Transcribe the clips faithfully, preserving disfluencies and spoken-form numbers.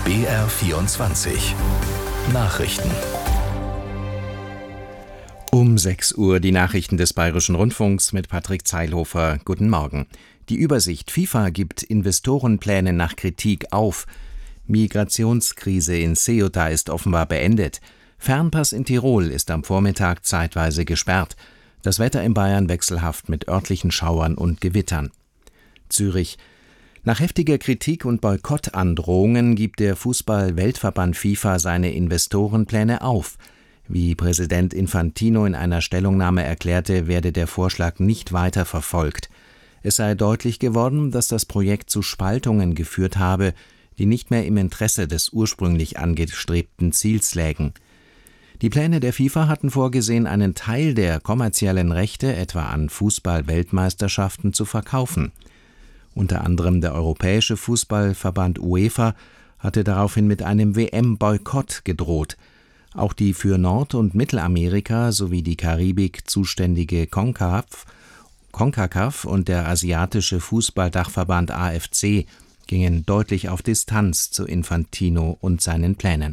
B R vierundzwanzig Nachrichten. Um sechs Uhr die Nachrichten des Bayerischen Rundfunks mit Patrick Zeilhofer. Guten Morgen. Die Übersicht: FIFA gibt Investorenpläne nach Kritik auf. Migrationskrise in Ceuta ist offenbar beendet. Fernpass in Tirol ist am Vormittag zeitweise gesperrt. Das Wetter in Bayern wechselhaft mit örtlichen Schauern und Gewittern. Zürich: Nach heftiger Kritik und Boykottandrohungen gibt der Fußball-Weltverband FIFA seine Investorenpläne auf. Wie Präsident Infantino in einer Stellungnahme erklärte, werde der Vorschlag nicht weiter verfolgt. Es sei deutlich geworden, dass das Projekt zu Spaltungen geführt habe, die nicht mehr im Interesse des ursprünglich angestrebten Ziels lägen. Die Pläne der FIFA hatten vorgesehen, einen Teil der kommerziellen Rechte etwa an Fußball-Weltmeisterschaften zu verkaufen. Unter anderem der Europäische Fußballverband UEFA hatte daraufhin mit einem W M-Boykott gedroht. Auch die für Nord- und Mittelamerika sowie die Karibik zuständige CONCACAF, CONCACAF und der asiatische Fußballdachverband A F C gingen deutlich auf Distanz zu Infantino und seinen Plänen.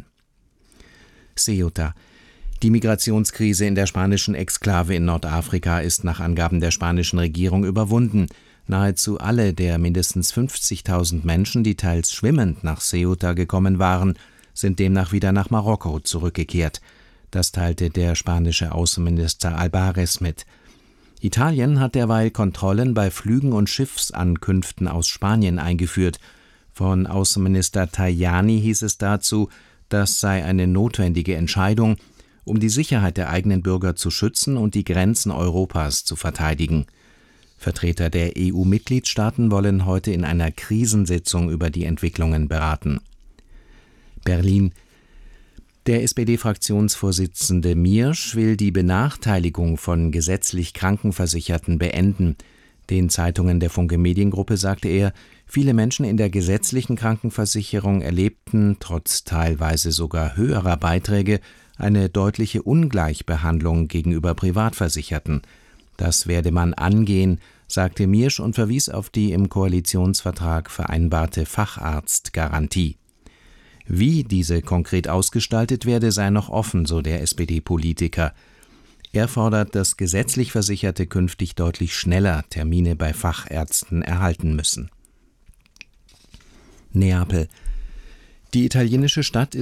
Ceuta: Die Migrationskrise in der spanischen Exklave in Nordafrika ist nach Angaben der spanischen Regierung überwunden. Nahezu alle der mindestens fünfzigtausend Menschen, die teils schwimmend nach Ceuta gekommen waren, sind demnach wieder nach Marokko zurückgekehrt. Das teilte der spanische Außenminister Albares mit. Italien hat derweil Kontrollen bei Flügen und Schiffsankünften aus Spanien eingeführt. Von Außenminister Tajani hieß es dazu, das sei eine notwendige Entscheidung, um die Sicherheit der eigenen Bürger zu schützen und die Grenzen Europas zu verteidigen. Vertreter der E U-Mitgliedstaaten wollen heute in einer Krisensitzung über die Entwicklungen beraten. Berlin: Der S P D-Fraktionsvorsitzende Miersch will die Benachteiligung von gesetzlich Krankenversicherten beenden. Den Zeitungen der Funke Mediengruppe sagte er, viele Menschen in der gesetzlichen Krankenversicherung erlebten, trotz teilweise sogar höherer Beiträge, eine deutliche Ungleichbehandlung gegenüber Privatversicherten. Das werde man angehen, sagte Miersch und verwies auf die im Koalitionsvertrag vereinbarte Facharztgarantie. Wie diese konkret ausgestaltet werde, sei noch offen, so der S P D-Politiker. Er fordert, dass gesetzlich Versicherte künftig deutlich schneller Termine bei Fachärzten erhalten müssen. Neapel: Die italienische Stadt